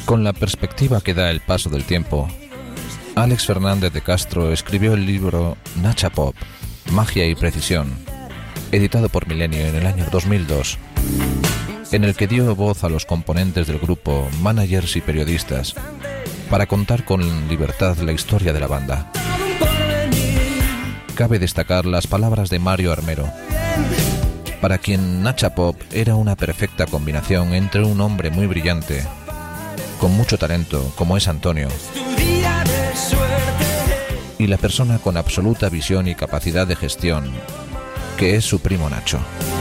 Con la perspectiva que da el paso del tiempo, Alex Fernández de Castro escribió el libro Nacha Pop, Magia y Precisión, editado por Milenio en el año 2002, en el que dio voz a los componentes del grupo, managers y periodistas, para contar con libertad la historia de la banda. Cabe destacar las palabras de Mario Armero, para quien Nacha Pop era una perfecta combinación entre un hombre muy brillante, con mucho talento, como es Antonio, y la persona con absoluta visión y capacidad de gestión, que es su primo Nacho.